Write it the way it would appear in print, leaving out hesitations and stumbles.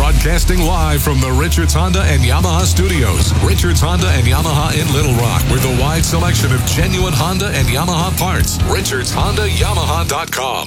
Broadcasting live from the Richards Honda and Yamaha studios. Richards Honda and Yamaha in Little Rock with a wide selection of genuine Honda and Yamaha parts. RichardsHondaYamaha.com.